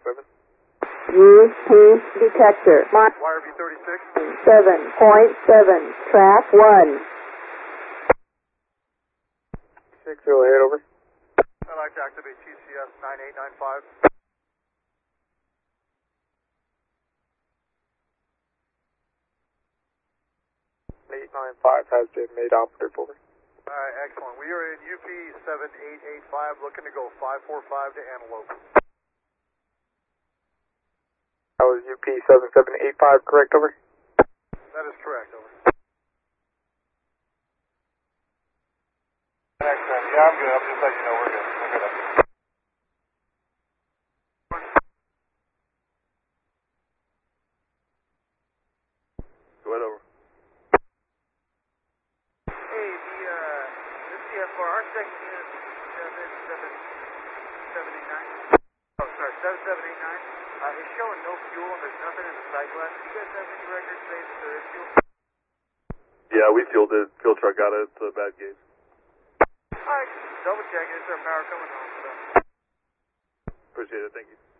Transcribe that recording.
7. UP detector. YRV 36. 7.7. Track 1. 608 over. I'd like to activate TCS 9895. 895 has been made operative over. Alright, excellent. We are in UP 7885, looking to go 545 to Antelope. That was UP 7785, correct, over? That is correct, over. Excellent. Yeah, I'm good. I'm just letting you know we're good. We're good. Go ahead, over. Hey, the CFR, our second unit is 7789. Oh, sorry, 7789. It's showing no fuel and there's nothing in the sight glass. Do you guys have any records saying that there is fuel? Yeah, we fueled it. Fuel truck got it. It's a bad gauge. Alright, double check. Is there power coming on? So. Appreciate it. Thank you.